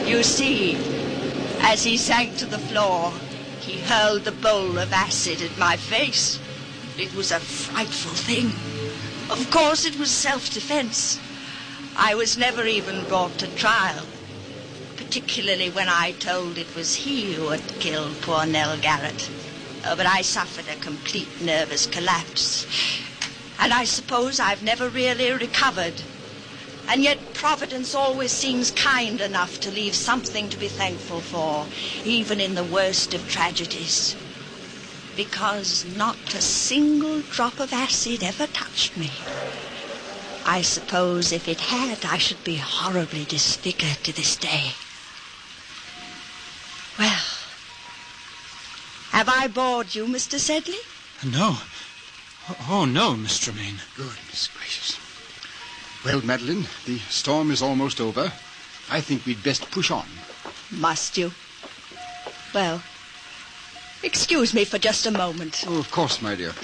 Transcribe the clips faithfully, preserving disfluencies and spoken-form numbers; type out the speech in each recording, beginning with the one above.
You see, as he sank to the floor, he hurled the bowl of acid at my face. It was a frightful thing. Of course, it was self-defense. I was never even brought to trial, particularly when I told it was he who had killed poor Nell Garrett. Oh, but I suffered a complete nervous collapse, and I suppose I've never really recovered. And yet Providence always seems kind enough to leave something to be thankful for, even in the worst of tragedies. Because not a single drop of acid ever touched me. I suppose if it had, I should be horribly disfigured to this day. Well, have I bored you, Mister Sedley? No. Oh, no, Miss Tremaine. Goodness gracious. Well, Madeline, the storm is almost over. I think we'd best push on. Must you? Well, excuse me for just a moment. Oh, of course, my dear.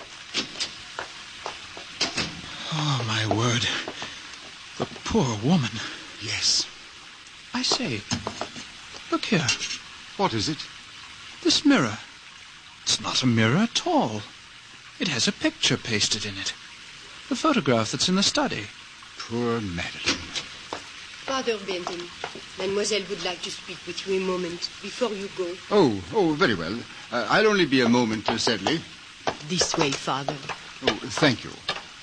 Oh, my word. The poor woman. Yes. I say, look here. What is it? This mirror. It's not a mirror at all. It has a picture pasted in it. The photograph that's in the study. Poor Madeline. Father Benton, Mademoiselle would like to speak with you a moment before you go. Oh, oh, very well. Uh, I'll only be a moment, uh, Sedley. This way, Father. Oh, thank you.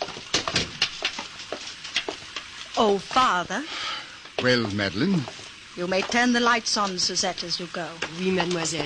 Oh, Father. Well, Madeline. You may turn the lights on, Suzette, as you go. Oui, Mademoiselle.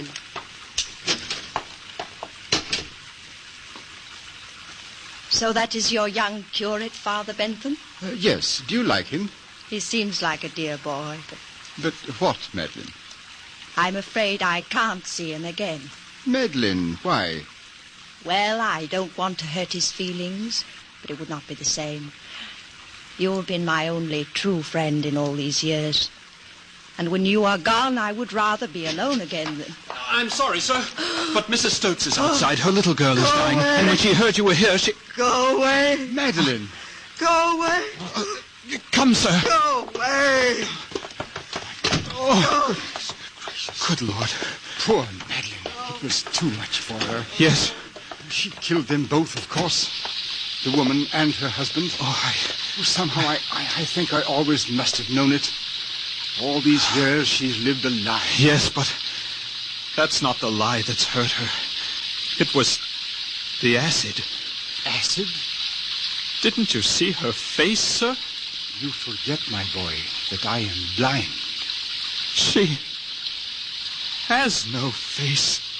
So that is your young curate, Father Bentham? Uh, yes. Do you like him? He seems like a dear boy, but... But what, Madeline? I'm afraid I can't see him again. Madeline, why? Well, I don't want to hurt his feelings, but it would not be the same. You have been my only true friend in all these years. And when you are gone, I would rather be alone again than... I'm sorry, sir, but Missus Stokes is outside. Her little girl is dying, and when she heard you were here, she... Go away. Madeline. Go away. Uh, come, sir. Go away. Oh, good Lord. Poor Madeline. It was too much for her. Yes. She killed them both, of course. The woman and her husband. Oh, I... Somehow I, I, I think I always must have known it. All these years she's lived a lie. Yes, but that's not the lie that's hurt her. It was the acid. Acid? Didn't you see her face, sir? You forget, my boy, that I am blind. She has no face.